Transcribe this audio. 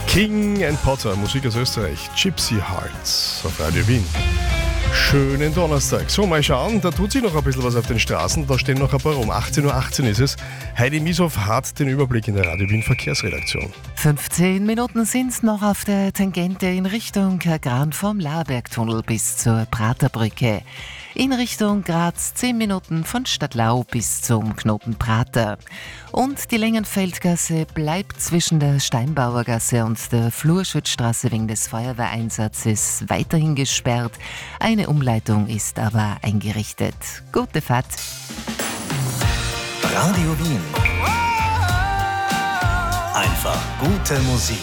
King and Potter, Musik aus Österreich, Gypsy Hearts auf Radio Wien. Schönen Donnerstag. So, mal schauen, da tut sich noch ein bisschen was auf den Straßen. Da stehen noch ein paar rum. 18:18 Uhr ist es. Heidi Mieshoff hat den Überblick in der Radio Wien Verkehrsredaktion. 15 Minuten sind's noch auf der Tangente in Richtung Gran vom Labergtunnel bis zur Praterbrücke. In Richtung Graz 10 Minuten von Stadtlau bis zum Knoten Prater. Und die Längenfeldgasse bleibt zwischen der Steinbauergasse und der Flurschützstraße wegen des Feuerwehreinsatzes weiterhin gesperrt. Eine Umleitung ist aber eingerichtet. Gute Fahrt. Radio Wien. Einfach gute Musik.